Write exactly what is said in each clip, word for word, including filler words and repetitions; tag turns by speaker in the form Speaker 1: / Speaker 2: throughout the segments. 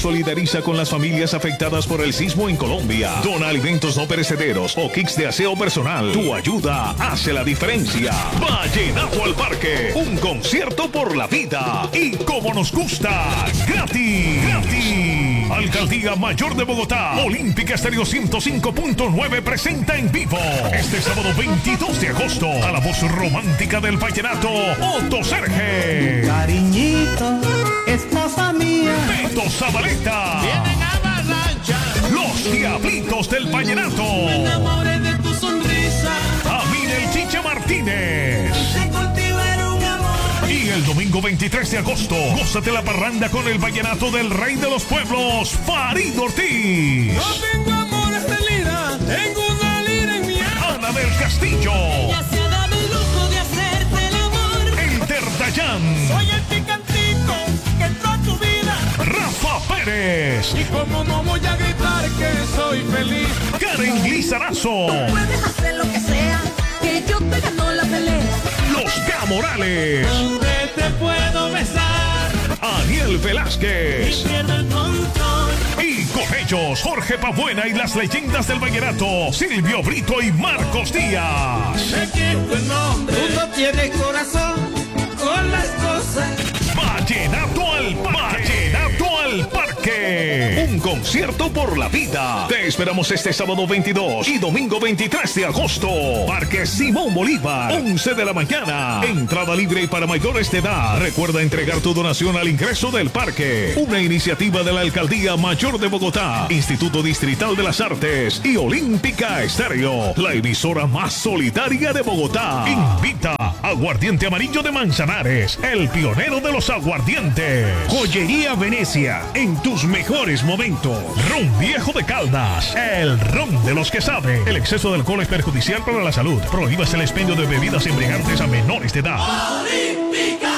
Speaker 1: solidariza con las familias afectadas por el sismo en Colombia. Dona alimentos no perecederos o kits de aseo personal. Tu ayuda hace la diferencia. Vallenato al Parque, un concierto por la vida. Y como nos gusta, gratis. Gratis. Alcaldía Mayor de Bogotá, Olímpica Estéreo ciento cinco punto nueve presenta en vivo este sábado veintidós de agosto a la voz romántica del vallenato, Otto Serge.
Speaker 2: Cariñito, esposa mía.
Speaker 1: Beto Zabaleta.
Speaker 3: Vienen a Barrancha.
Speaker 1: Los Diablitos del Vallenato.
Speaker 3: Me enamoré de tu sonrisa.
Speaker 1: Abinel Chicha Martínez.
Speaker 3: Quise cultivar un amor.
Speaker 1: Y el domingo veintitrés de agosto, gózate la parranda con el vallenato del rey de los pueblos, Farid Ortiz.
Speaker 3: No tengo amores de lira, tengo una lira en mi alma.
Speaker 1: Ana del Castillo.
Speaker 3: Ya se ha dado el lujo de hacerte el amor.
Speaker 1: El Terdayán.
Speaker 3: Soy el picantito que entró a tu vida.
Speaker 1: Rafa Pérez.
Speaker 3: Y como no voy a gritar que soy feliz.
Speaker 1: Karen Lizarazo.
Speaker 4: Puedes hacer lo que sea, que yo te gano la pelea.
Speaker 1: Los Gamorales.
Speaker 3: ¿Dónde te puedo besar?
Speaker 1: Aniel Velázquez.
Speaker 3: Y pierdo el control.
Speaker 1: Y con ellos, Jorge Pabuena y las leyendas del vallenato, Silvio Brito y Marcos Díaz.
Speaker 3: Me quito el nombre. Tú no tienes corazón con las cosas.
Speaker 1: Vallenato al Vallenato al Parque. Un concierto por la vida. Te esperamos este sábado veintidós y domingo veintitrés de agosto. Parque Simón Bolívar, once de la mañana. Entrada libre para mayores de edad. Recuerda entregar tu donación al ingreso del parque. Una iniciativa de la Alcaldía Mayor de Bogotá, Instituto Distrital de las Artes y Olímpica Estéreo, la emisora más solidaria de Bogotá. Invita Aguardiente Amarillo de Manzanares, el pionero de los aguardientes. Joyería Venecia, en tus mejores momentos. Ron Viejo de Caldas, el ron de los que saben. El exceso de alcohol es perjudicial para la salud. Prohíbas el expendio de bebidas embriagantes a menores de edad.
Speaker 3: ¡Olímpica!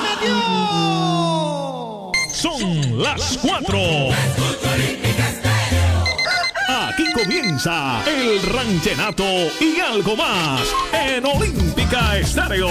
Speaker 1: Son las cuatro. Aquí comienza el ranchenato y algo más en Olímpica Estéreo.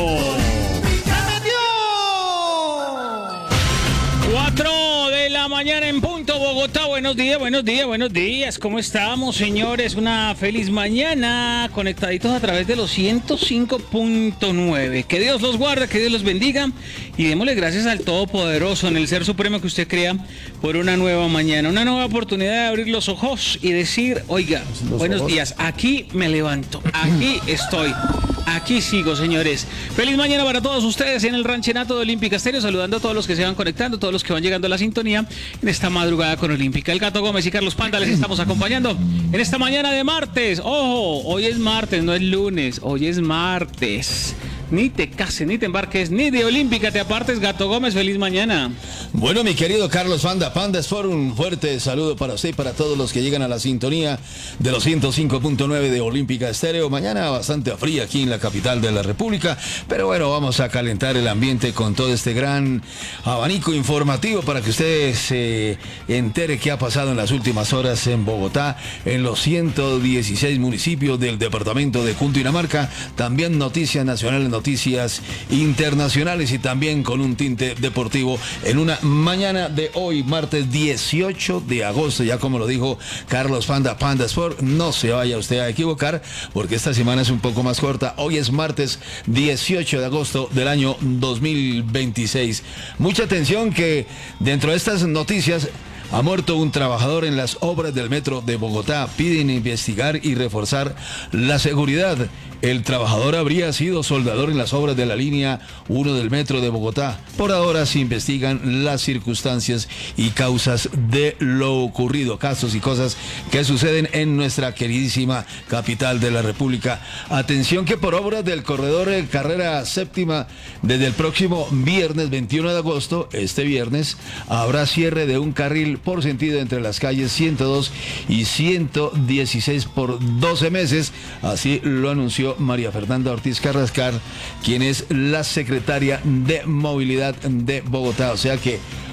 Speaker 5: Cuatro de la mañana en punto, Bogotá. Buenos días, buenos días, buenos días. ¿Cómo estamos, señores? Una feliz mañana, conectaditos a través de los ciento cinco punto nueve. Que Dios los guarde, que Dios los bendiga y démosle gracias al Todopoderoso, en el Ser Supremo que usted crea, por una nueva mañana, una nueva oportunidad de abrir los ojos y decir, oiga, buenos días, aquí me levanto, aquí estoy. Aquí sigo, señores. Feliz mañana para todos ustedes en el ranchenato de Olímpica Estéreo, saludando a todos los que se van conectando, todos los que van llegando a la sintonía en esta madrugada con Olímpica. El Gato Gómez y Carlos Panda les estamos acompañando en esta mañana de martes. Ojo, hoy es martes, no es lunes, hoy es martes. Ni te cases, ni te embarques, ni de Olímpica te apartes, Gato Gómez. Feliz mañana.
Speaker 6: Bueno, mi querido Carlos Panda, Panda Sport, un fuerte saludo para usted y para todos los que llegan a la sintonía de los ciento cinco punto nueve de Olímpica Estéreo. Mañana bastante fría aquí en la capital de la República, pero bueno, vamos a calentar el ambiente con todo este gran abanico informativo para que usted se entere qué ha pasado en las últimas horas en Bogotá, en los ciento dieciséis municipios del departamento de Cundinamarca. También noticias nacionales, noticias internacionales y también con un tinte deportivo en una mañana de hoy, martes dieciocho de agosto, ya como lo dijo Carlos Panda, Panda Sport. No se vaya usted a equivocar porque esta semana es un poco más corta. Hoy es martes dieciocho de agosto del año dos mil veintiséis. Mucha atención que dentro de estas noticias ha muerto un trabajador en las obras del metro de Bogotá. Piden investigar y reforzar la seguridad. El trabajador habría sido soldador en las obras de la línea uno del metro de Bogotá. Por ahora se investigan las circunstancias y causas de lo ocurrido, casos y cosas que suceden en nuestra queridísima capital de la República. Atención que por obras del corredor de carrera séptima, desde el próximo viernes veintiuno de agosto, este viernes, habrá cierre de un carril por sentido entre las calles ciento dos y ciento dieciséis por doce meses. Así lo anunció María Fernanda Ortiz Carrascar, quien es la secretaria de Movilidad de Bogotá. O sea que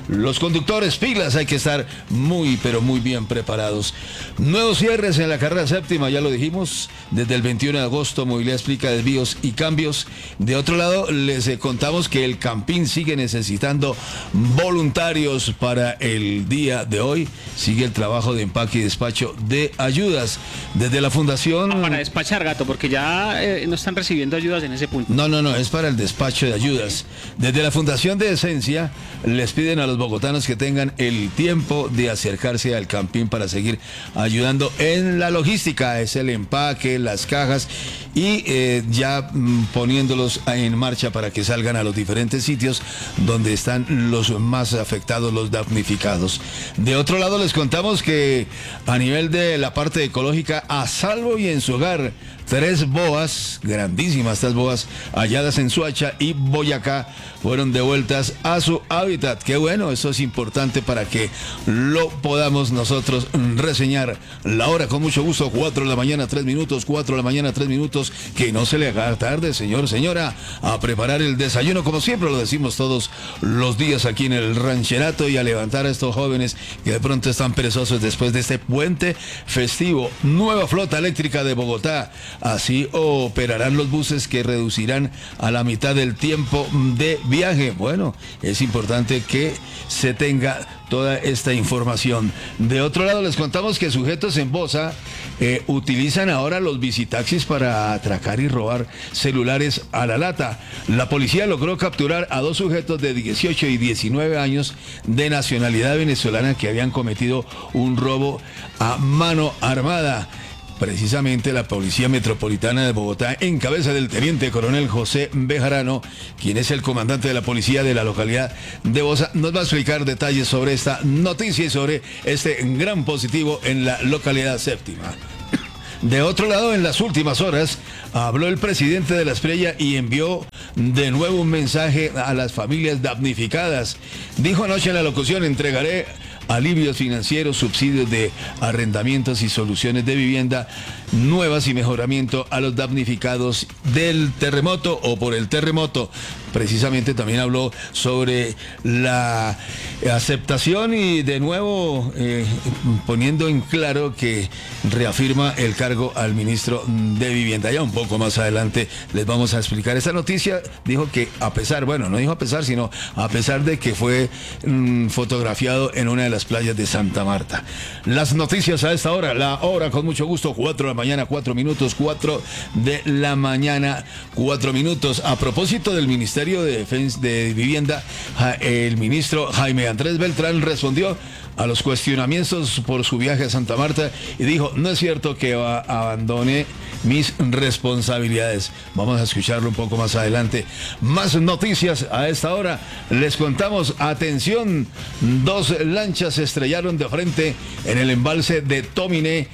Speaker 6: Los conductores, pilas, hay que estar muy, pero muy bien preparados. Nuevos cierres en la carrera séptima, ya lo dijimos, desde el veintiuno de agosto, Movilidad explica desvíos y cambios. De otro lado, les eh, contamos que el Campín sigue necesitando voluntarios para el día de hoy. Sigue el trabajo de empaque y despacho de ayudas. Desde la fundación...
Speaker 5: Ah, para despachar, Gato, porque ya eh, no están recibiendo ayudas en ese punto.
Speaker 6: No, no, no, es para el despacho de ayudas. Desde la Fundación de Esencia les piden a los bogotanos que tengan el tiempo de acercarse al Campín para seguir ayudando en la logística. Es el empaque, las cajas y eh, ya mm, poniéndolos en marcha para que salgan a los diferentes sitios donde están los más afectados, los damnificados. De otro lado les contamos que a nivel de la parte ecológica, a salvo y en su hogar, tres boas, grandísimas estas boas, halladas en Suacha y Boyacá, fueron devueltas a su hábitat. Qué bueno, eso es importante para que lo podamos nosotros reseñar. La hora con mucho gusto, cuatro de la mañana, tres minutos, cuatro de la mañana, tres minutos. Que no se le haga tarde, señor, señora, a preparar el desayuno, como siempre lo decimos todos los días aquí en el rancherato, y a levantar a estos jóvenes que de pronto están perezosos después de este puente festivo. Nueva flota eléctrica de Bogotá. Así operarán los buses que reducirán a la mitad del tiempo de viaje. Bueno, es importante que se tenga toda esta información. De otro lado, les contamos que sujetos en Bosa eh, utilizan ahora los bicitaxis para atracar y robar celulares a la lata. La policía logró capturar a dos sujetos de dieciocho y diecinueve años de nacionalidad venezolana que habían cometido un robo a mano armada. Precisamente la Policía Metropolitana de Bogotá, en cabeza del teniente coronel José Bejarano, quien es el comandante de la policía de la localidad de Bosa, nos va a explicar detalles sobre esta noticia y sobre este gran positivo en la localidad séptima. De otro lado, en las últimas horas, habló el presidente de la Espriella y envió de nuevo un mensaje a las familias damnificadas. Dijo anoche en la locución: entregaré alivios financieros, subsidios de arrendamientos y soluciones de vivienda nuevas y mejoramiento a los damnificados del terremoto o por el terremoto. Precisamente también habló sobre la aceptación y de nuevo eh, poniendo en claro que reafirma el cargo al ministro de Vivienda. Ya un poco más adelante les vamos a explicar esta noticia. Dijo que a pesar, bueno, no dijo a pesar, sino a pesar de que fue mmm, fotografiado en una de las playas de Santa Marta. Las noticias a esta hora, la hora con mucho gusto, cuatro de la mañana, cuatro minutos, cuatro de la mañana, cuatro minutos. A propósito del Ministerio de Defensa de Vivienda, el ministro Jaime Andrés Beltrán respondió a los cuestionamientos por su viaje a Santa Marta y dijo: no es cierto que abandone mis responsabilidades. Vamos a escucharlo un poco más adelante. Más noticias a esta hora. Les contamos, atención, dos lanchas se estrellaron de frente en el embalse de Tominé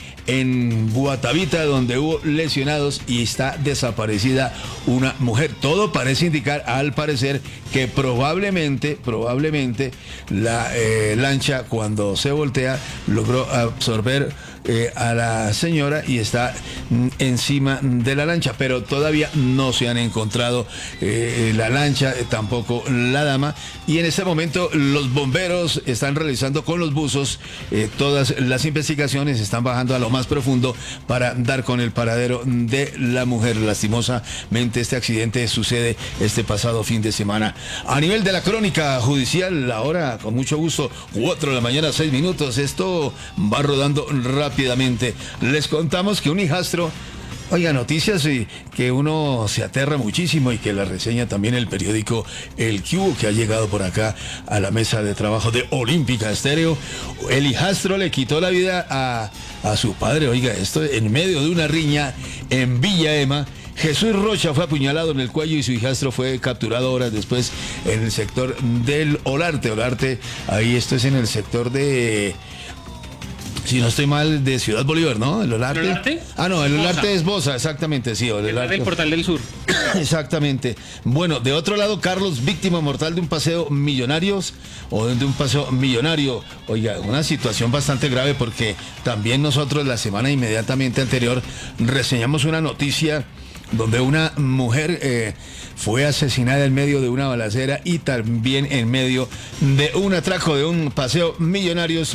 Speaker 6: en Guatavita, donde hubo lesionados y está desaparecida una mujer. Todo parece indicar, al parecer, que probablemente, probablemente la eh, lancha, cuando se voltea, logró absorber eh, a la señora y está mm, encima de la lancha, pero todavía no se han encontrado eh, la lancha, eh, tampoco la dama, y en este momento los bomberos están realizando con los buzos eh, todas las investigaciones, están bajando a lo más profundo para dar con el paradero de la mujer. Lastimosamente este accidente sucede este pasado fin de semana. A nivel de la crónica judicial, ahora con mucho gusto, cuatro de la mañana, seis minutos, esto va rodando rápidamente. Les contamos que un hijastro, oiga, noticias y que uno se aterra muchísimo y que la reseña también el periódico El Cubo, que ha llegado por acá a la mesa de trabajo de Olímpica Estéreo. El hijastro le quitó la vida a, a su padre, oiga, esto en medio de una riña en Villa Ema. Jesús Rocha fue apuñalado en el cuello y su hijastro fue capturado horas después en el sector del Olarte. Olarte, ahí esto es en el sector de... Si no estoy mal, de Ciudad Bolívar, ¿no? ¿El Olarte? ¿El Olarte? Ah, no, el Olarte Bosa. Es Bosa, exactamente, sí. El,
Speaker 5: el, el Portal del Sur.
Speaker 6: Exactamente. Bueno, de otro lado, Carlos, víctima mortal de un paseo millonarios o de un paseo millonario. Oiga, una situación bastante grave porque también nosotros la semana inmediatamente anterior reseñamos una noticia donde una mujer eh, fue asesinada en medio de una balacera y también en medio de un atraco de un paseo millonarios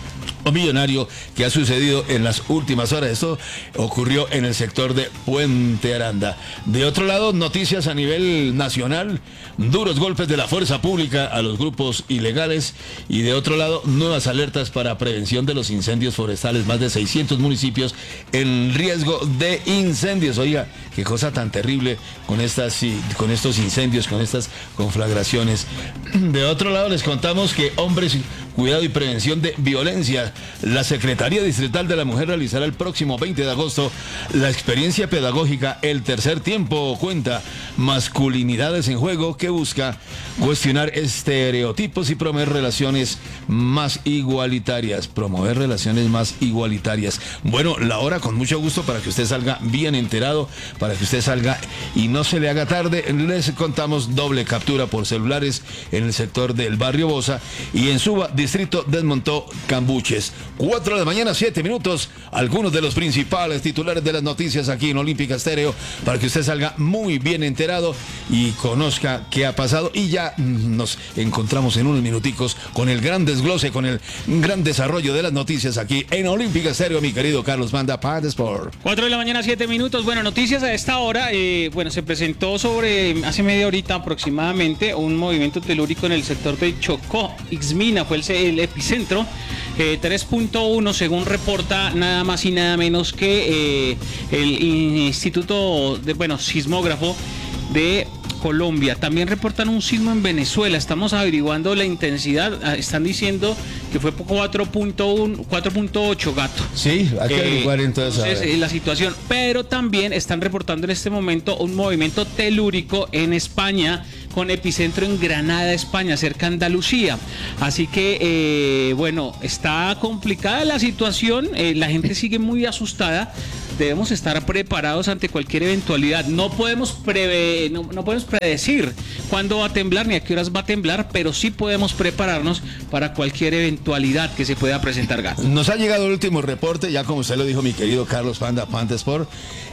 Speaker 6: o millonario que ha sucedido en las últimas horas. Esto ocurrió en el sector de Puente Aranda. De otro lado, noticias a nivel nacional, duros golpes de la fuerza pública a los grupos ilegales, y de otro lado, nuevas alertas para prevención de los incendios forestales, más de seiscientos municipios en riesgo de incendios. Oiga, qué cosa tan terrible con estas con estos incendios, con estas conflagraciones. De otro lado, les contamos que hombres, cuidado y prevención de violencia. La Secretaría Distrital de la Mujer realizará el próximo veinte de agosto la experiencia pedagógica El Tercer Tiempo Cuenta, masculinidades en juego, que busca cuestionar estereotipos y promover relaciones más igualitarias. Promover relaciones más igualitarias. Bueno, la hora con mucho gusto para que usted salga bien enterado, para que usted salga y no se le haga tarde. Les contamos doble captura por celulares en el sector del barrio Bosa y en Suba, distrito Desmontó Cambuches. cuatro de la mañana, siete minutos. Algunos de los principales titulares de las noticias aquí en Olímpica Estéreo, para que usted salga muy bien enterado y conozca qué ha pasado. Y ya nos encontramos en unos minuticos con el gran desglose, con el gran desarrollo de las noticias aquí en Olímpica Estéreo, mi querido Carlos Banda, Panda Sport.
Speaker 5: cuatro de la mañana, siete minutos. Bueno, noticias a esta hora. Eh, bueno, se presentó sobre hace media horita aproximadamente un movimiento telúrico en el sector de Chocó. Ixmina fue el, el epicentro. Eh, tres punto uno según reporta nada más y nada menos que eh, el Instituto de, bueno, Sismógrafo de Colombia. También reportan un sismo en Venezuela. Estamos averiguando la intensidad. Están diciendo que fue cuatro punto uno, cuatro punto ocho, gato.
Speaker 6: Sí, hay que averiguar eh, entonces,
Speaker 5: entonces eh, la situación. Pero también están reportando en este momento un movimiento telúrico en España, con epicentro en Granada, España, cerca de Andalucía. Así que, eh, bueno, está complicada la situación, eh, la gente sigue muy asustada. Debemos estar preparados ante cualquier eventualidad. No podemos preve, no, no podemos predecir cuándo va a temblar ni a qué horas va a temblar, pero sí podemos prepararnos para cualquier eventualidad que se pueda presentar, Gato.
Speaker 6: Nos ha llegado el último reporte, ya como usted lo dijo, mi querido Carlos Panda, Panda Sport.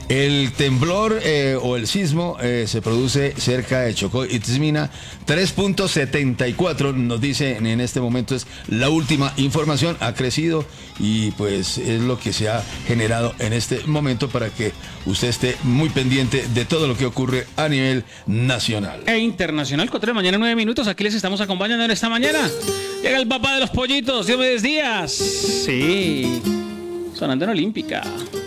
Speaker 6: El temblor eh, o el sismo eh, se produce cerca de Chocó, Ixmina, tres punto setenta y cuatro, nos dice en este momento, es la última información. Ha crecido y pues es lo que se ha generado en este momento, para que usted esté muy pendiente de todo lo que ocurre a nivel nacional
Speaker 5: e internacional. Cuatro de la mañana, nueve minutos. Aquí les estamos acompañando en esta mañana. Llega el papá de los pollitos, Diomedes Díaz. Sí, sonando en Olímpica.